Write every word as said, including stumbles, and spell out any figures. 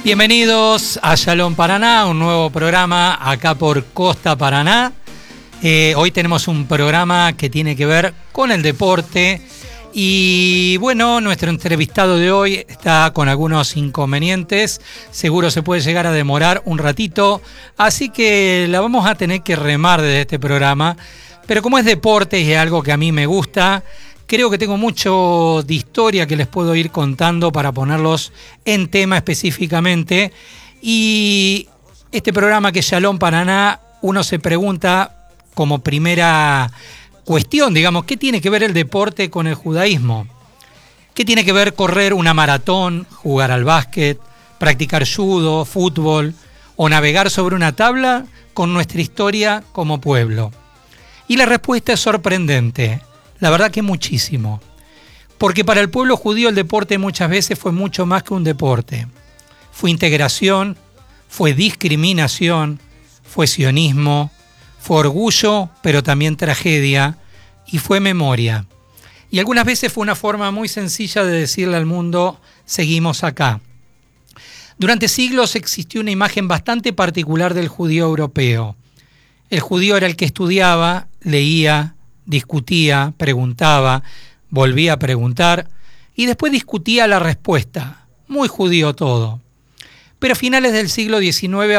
Bienvenidos a Shalom Paraná, un nuevo programa acá por Costa Paraná. Eh, hoy tenemos un programa que tiene que ver con el deporte y bueno, nuestro entrevistado de hoy está con algunos inconvenientes, seguro se puede llegar a demorar un ratito, así que la vamos a tener que remar desde este programa, pero como es deporte y es algo que a mí me gusta, creo que tengo mucho de historia que les puedo ir contando para ponerlos en tema específicamente. Y este programa que es Shalom Paraná, uno se pregunta como primera cuestión, digamos, ¿qué tiene que ver el deporte con el judaísmo? ¿Qué tiene que ver correr una maratón, jugar al básquet, practicar judo, fútbol o navegar sobre una tabla con nuestra historia como pueblo? Y la respuesta es sorprendente. La verdad que muchísimo. Porque para el pueblo judío el deporte muchas veces fue mucho más que un deporte. Fue integración, fue discriminación, fue sionismo, fue orgullo, pero también tragedia, y fue memoria. Y algunas veces fue una forma muy sencilla de decirle al mundo, seguimos acá. Durante siglos existió una imagen bastante particular del judío europeo. El judío era el que estudiaba, leía, discutía, preguntaba, volvía a preguntar y después discutía la respuesta. Muy judío todo. Pero a finales del siglo diecinueve